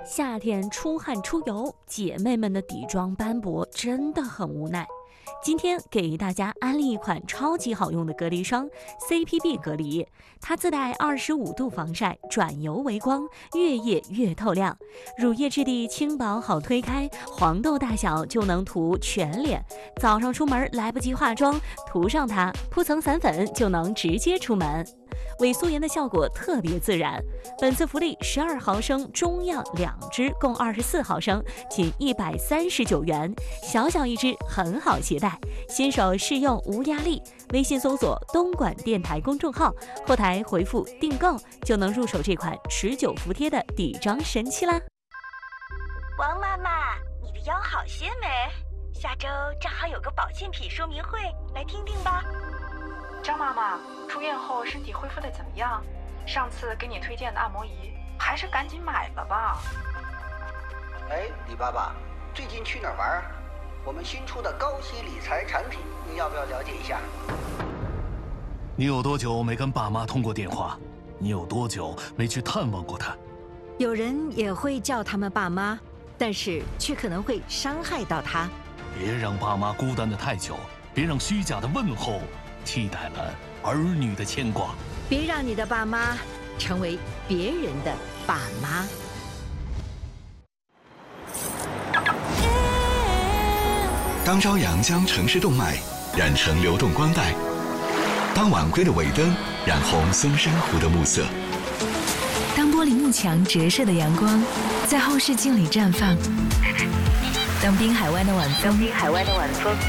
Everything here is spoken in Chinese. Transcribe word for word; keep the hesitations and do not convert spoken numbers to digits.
夏天出汗出油，姐妹们的底妆斑驳真的很无奈。今天给大家安利一款超级好用的隔离霜 C P B 隔离，它自带二十五度防晒，转油为光，越夜越透亮。乳液质地轻薄好推开，黄豆大小就能涂全脸。早上出门来不及化妆，涂上它，铺层散粉就能直接出门。伪素颜的效果特别自然。本次福利十二毫升中样两支，共二十四毫升，仅一百三十九元，小小一支，很好携带。新手试用无压力，微信搜索东莞电台公众号，后台回复订购就能入手这款持久服帖的底妆神器啦。 王妈妈，你的腰好些没？下周正好有个保健品说明会，来听听吧。 张妈妈，住院后身体恢复的怎么样？上次给你推荐的按摩仪，还是赶紧买了吧。 哎，李爸爸，最近去哪儿玩？我们新出的高息理财产品，你要不要了解一下？ 你有多久没跟爸妈通过电话？你有多久没去探望过他？ 有人也会叫他们爸妈，但是却可能会伤害到他。 别让爸妈孤单的太久，别让虚假的问候替代了儿女的牵挂。 别让你的爸妈成为别人的爸妈。 当朝阳将城市动脉染成流动光带，当晚归的尾灯染红松山湖的暮色， 当玻璃幕墙折射的阳光在后视镜里绽放，当滨海湾的晚风，